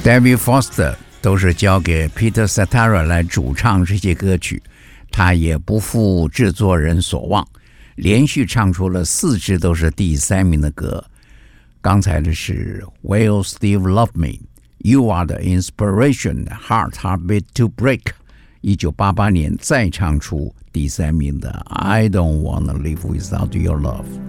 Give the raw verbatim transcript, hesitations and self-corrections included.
David Foster 都是交给 Peter Cetera 来主唱这些歌曲，他也不负制作人所望，连续唱出了四支都是第三名的歌。刚才的是 Will Steve Love Me, You Are the Inspiration, Heart Heartbeat to Break， 一九八八年再唱出第三名的 I Don't Wanna Live Without Your Love。